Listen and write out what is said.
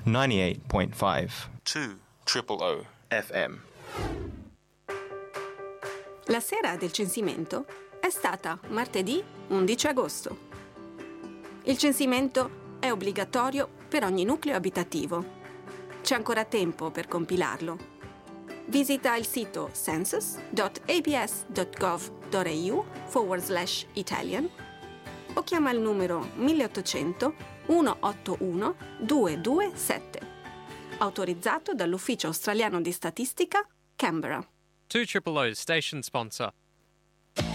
98.5 2 FM. La sera del censimento è stata martedì 11 agosto. Il censimento è obbligatorio per ogni nucleo abitativo. C'è ancora tempo per compilarlo. Visita il sito census.abs.gov.au/Italian o chiama il numero 1800 181 227, autorizzato dall'Ufficio Australiano di Statistica, Canberra. 2 Station sponsor.